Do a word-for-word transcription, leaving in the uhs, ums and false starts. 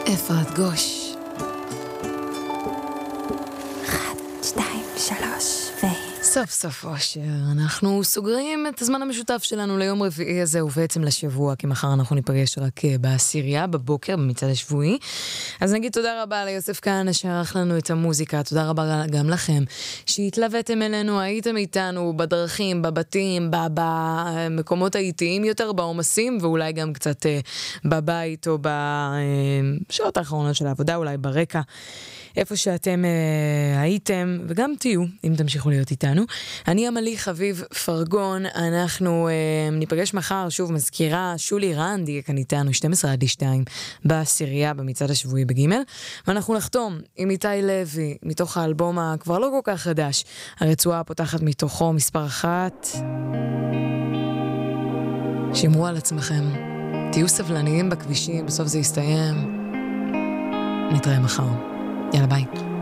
אפרת גוש. אחת, שתיים, שלוש, ו... סוף סוף אושר, אנחנו סוגרים את הזמן המשותף שלנו ליום רביעי הזה ובעצם לשבוע, כי מחר אנחנו ניפגש רק בעשירייה בבוקר במצעד השבועי. אז נגיד תודה רבה ליוסף כהנא שערך לנו את המוזיקה, תודה רבה גם לכם שהתלוויתם אלינו, הייתם איתנו בדרכים, בבתים, במקומות האיטיים יותר, בעומסים ואולי גם קצת בבית או בשעות האחרונות של העבודה, אולי ברקע. איפה שאתם אה, הייתם, וגם תהיו, אם תמשיכו להיות איתנו. אני עמלי חביב פרגון, אנחנו אה, ניפגש מחר, שוב מזכירה, שולי רנד יהיה כאן איתנו, שתים עשרה עד שתיים, בעשירייה, במצעד השבועי בגימל, ואנחנו נחתום עם איתי לוי, מתוך האלבום הכבר לא כל כך חדש, הרצועה הפותחת מתוכו, מספר אחת. שמרו על עצמכם, תהיו סבלניים בכבישים, בסוף זה יסתיים. נתראה מחר. יאללה ביי.